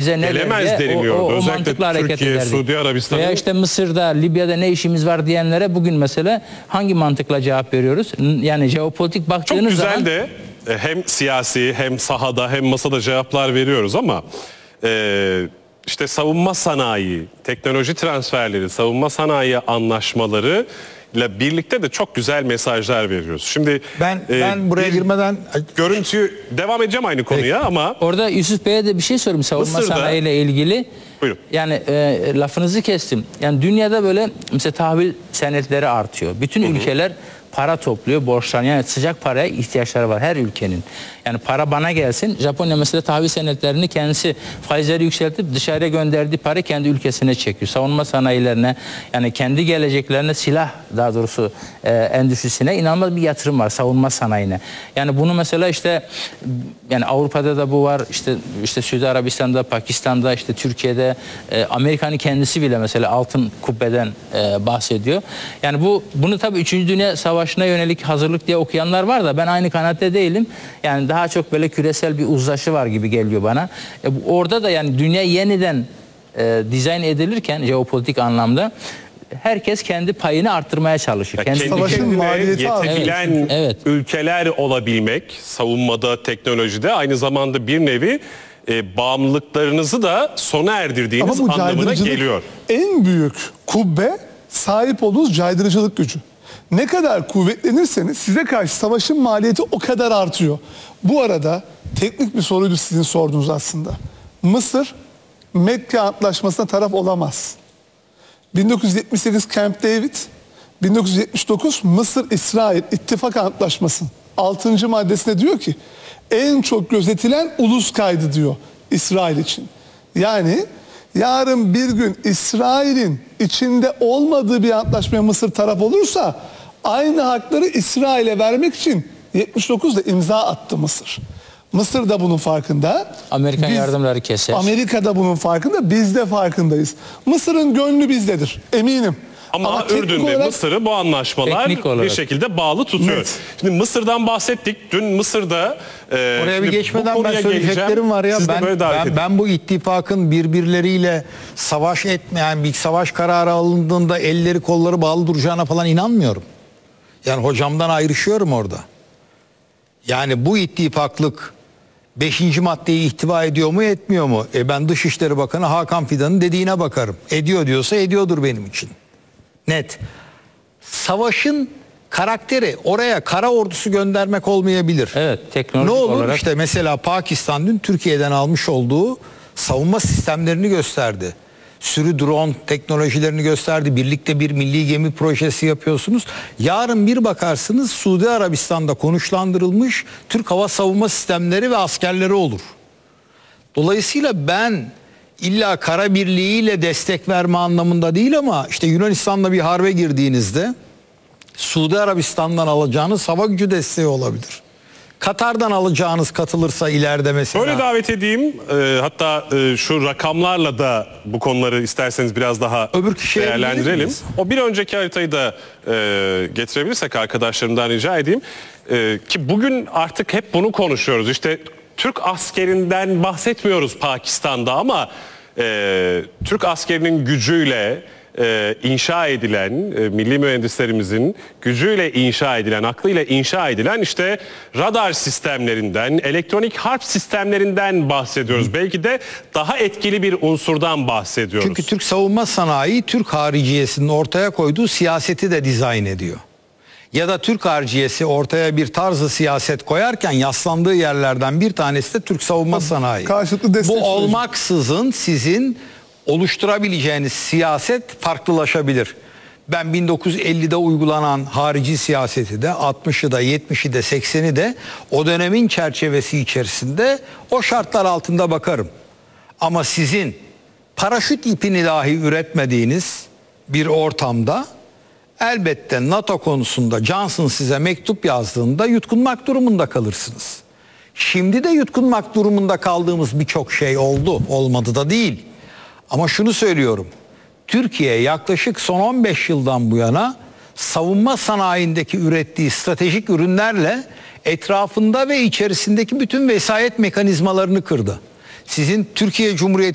bize ne gelemez diye deniliyordu. o mantıkla hareket Türkiye, ederdik. Suudi Arabistan'ın... Veya işte Mısır'da, Libya'da ne işimiz var diyenlere bugün mesela hangi mantıkla cevap veriyoruz? Yani jeopolitik baktığınız Çok güzel zaman... de hem siyasi hem sahada hem masada cevaplar veriyoruz ama işte savunma sanayi, teknoloji transferleri, savunma sanayi anlaşmaları ile birlikte de çok güzel mesajlar veriyoruz. Şimdi ben buraya girmeden görüntü devam edeceğim aynı konuya ama orada Yusuf Bey'e de bir şey sorayım savunma sanayi ile ilgili. Buyurun. Yani lafınızı kestim. Yani dünyada böyle mesela tahvil senetleri artıyor. Bütün ülkeler para topluyor, borçlanıyor. Yani sıcak paraya ihtiyaçları var her ülkenin. Yani para bana gelsin. Japonya mesela tahvil senetlerini kendisi faizleri yükseltip dışarıya gönderdiği para kendi ülkesine çekiyor. Savunma sanayilerine yani kendi geleceklerine silah daha doğrusu endüstrisine inanılmaz bir yatırım var savunma sanayine. Yani bunu mesela işte yani Avrupa'da da bu var. İşte Suudi Arabistan'da, Pakistan'da, işte Türkiye'de Amerika'nın kendisi bile mesela altın kubbeden bahsediyor. Yani bunu tabii 3. Dünya Savaşı'na yönelik hazırlık diye okuyanlar var da ben aynı kanaatte değilim. Yani daha çok böyle küresel bir uzlaşı var gibi geliyor bana. Orada da yani dünya yeniden dizayn edilirken jeopolitik anlamda herkes kendi payını arttırmaya çalışıyor. Kendi kendine yetebilen evet. ülkeler olabilmek savunmada, teknolojide aynı zamanda bir nevi bağımlılıklarınızı da sona erdirdiğiniz anlamına geliyor. En büyük kubbe sahip olduğunuz caydırıcılık gücü. Ne kadar kuvvetlenirseniz size karşı savaşın maliyeti o kadar artıyor. Bu arada teknik bir soruydu sizin sorduğunuz aslında. Mısır Mekke Antlaşması'na taraf olamaz. 1978 Camp David, 1979 Mısır-İsrail İttifak Antlaşması 6. maddesinde diyor ki en çok gözetilen ulus kaydı diyor İsrail için. Yani yarın bir gün İsrail'in içinde olmadığı bir antlaşmaya Mısır taraf olursa aynı hakları İsrail'e vermek için 79'da imza attı Mısır. Mısır da bunun farkında. Amerikan yardımları keser. Amerika da bunun farkında. Biz de farkındayız. Mısır'ın gönlü bizdedir. Eminim. Ama Ürdün'de Mısır'ı bu anlaşmalar bir şekilde bağlı tutuyor. Evet. Şimdi Mısır'dan bahsettik. Dün Mısır'da oraya bir geçmeden ben söyleyeceklerim var ya. Ben bu ittifakın birbirleriyle savaş etmeyen bir savaş kararı alındığında elleri kolları bağlı duracağına falan inanmıyorum. Yani hocamdan ayrışıyorum orada. Yani bu ittifaklık 5. maddeyi ihtiva ediyor mu etmiyor mu? Ben Dışişleri Bakanı Hakan Fidan'ın dediğine bakarım. Ediyor diyorsa ediyordur benim için. Net. Savaşın karakteri oraya kara ordusu göndermek olmayabilir. Evet, teknolojik ne olur olarak... işte mesela Pakistan dün Türkiye'den almış olduğu savunma sistemlerini gösterdi. Sürü drone teknolojilerini gösterdi. Birlikte bir milli gemi projesi yapıyorsunuz. Yarın bir bakarsınız Suudi Arabistan'da konuşlandırılmış Türk hava savunma sistemleri ve askerleri olur. Dolayısıyla ben İlla kara birliğiyle destek verme anlamında değil ama işte Yunanistan'la bir harbe girdiğinizde Suudi Arabistan'dan alacağınız hava gücü desteği olabilir. Katar'dan alacağınız katılırsa ileride mesela. Böyle davet edeyim. Hatta şu rakamlarla da bu konuları isterseniz biraz daha değerlendirelim. O bir önceki haritayı da getirebilirsek arkadaşlarımdan rica edeyim. Ki bugün artık hep bunu konuşuyoruz. İşte Türk askerinden bahsetmiyoruz Pakistan'da ama Türk askerinin gücüyle inşa edilen, milli mühendislerimizin gücüyle inşa edilen, aklıyla inşa edilen işte radar sistemlerinden, elektronik harp sistemlerinden bahsediyoruz. Belki de daha etkili bir unsurdan bahsediyoruz. Çünkü Türk savunma sanayi, Türk hariciyesinin ortaya koyduğu siyaseti de dizayn ediyor. Ya da Türk hariciyesi ortaya bir tarzı siyaset koyarken yaslandığı yerlerden bir tanesi de Türk savunma sanayi. Karşılıklı destek Bu olmaksızın sizin oluşturabileceğiniz siyaset farklılaşabilir. Ben 1950'de uygulanan harici siyaseti de 60'ı da 70'i de 80'i de o dönemin çerçevesi içerisinde o şartlar altında bakarım. Ama sizin paraşüt ipini dahi üretmediğiniz bir ortamda elbette NATO konusunda Johnson size mektup yazdığında yutkunmak durumunda kalırsınız. Şimdi de yutkunmak durumunda kaldığımız birçok şey oldu. Olmadı da değil. Ama şunu söylüyorum. Türkiye yaklaşık son 15 yıldan bu yana savunma sanayindeki ürettiği stratejik ürünlerle etrafında ve içerisindeki bütün vesayet mekanizmalarını kırdı. Sizin Türkiye Cumhuriyeti